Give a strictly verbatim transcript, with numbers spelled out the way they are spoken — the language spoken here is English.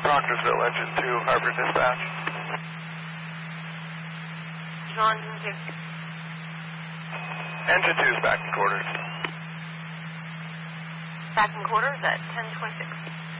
Proctorsville, Engine two, Harbor Dispatch. John, Engine two. Engine two is back in quarters. Back in quarters at ten twenty-six.